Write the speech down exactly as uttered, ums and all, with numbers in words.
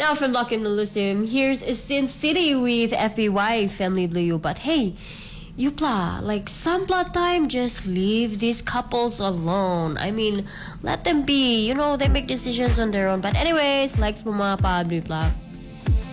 Now from Lock and Lusim, here's Sin City with F B Y Family Blue. But hey, you pla, like some pla time, just leave these couples alone. I mean, let them be. You know, they make decisions on their own. But anyways, like mga pa, blah blah.